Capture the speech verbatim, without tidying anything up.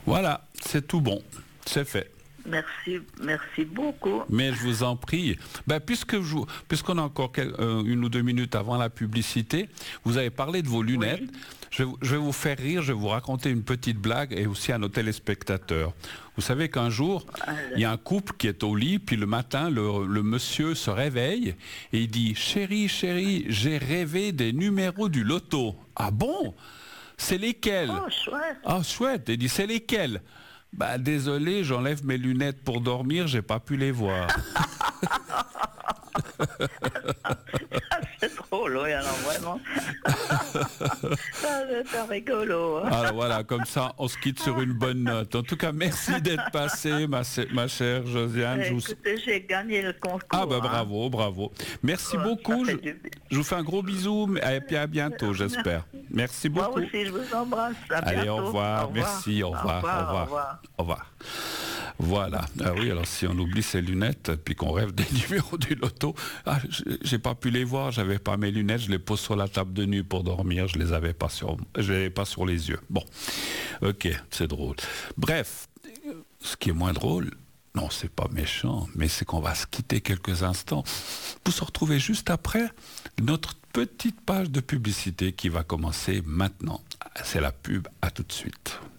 Voilà, c'est tout bon, c'est fait. Merci, merci beaucoup. Mais je vous en prie. Ben, puisque je, puisqu'on a encore quel, euh, une ou deux minutes avant la publicité, vous avez parlé de vos lunettes. Oui. Je, je vais vous faire rire, je vais vous raconter une petite blague et aussi à nos téléspectateurs. Vous savez qu'un jour, il y a un couple qui est au lit, puis le matin, le, le monsieur se réveille et il dit « Chérie, chérie, j'ai rêvé des numéros du loto. »« Ah bon? C'est lesquels ?»« Oh, chouette. Ah, chouette. » Il dit « C'est lesquels ?» Bah désolé, j'enlève mes lunettes pour dormir, j'ai pas pu les voir. C'est drôle, oui, alors vraiment. C'est rigolo. Hein. Alors voilà, comme ça, on se quitte sur une bonne note. En tout cas, merci d'être passée, ma, ma chère Josiane. Eh, Je vous... Écoutez, j'ai gagné le concours. Ah bah hein. bravo, bravo. Merci Ouais, beaucoup. ça Je, fait du bien. je vous fais un gros bisou et puis à bientôt, j'espère. Merci Moi beaucoup. aussi, je vous embrasse. À Allez, bientôt. au revoir. Au revoir. Merci, au revoir, au revoir. Au revoir. Au revoir. Voilà. Ah oui, alors si on oublie ses lunettes, puis qu'on rêve des numéros du loto, ah, j'ai pas pu les voir, j'avais pas mes lunettes, je les pose sur la table de nuit pour dormir, je les avais pas sur, je les avais pas sur les yeux. Bon, ok, c'est drôle. Bref, ce qui est moins drôle, non, c'est pas méchant, mais c'est qu'on va se quitter quelques instants pour se retrouver juste après notre petite page de publicité qui va commencer maintenant. C'est la pub, à tout de suite.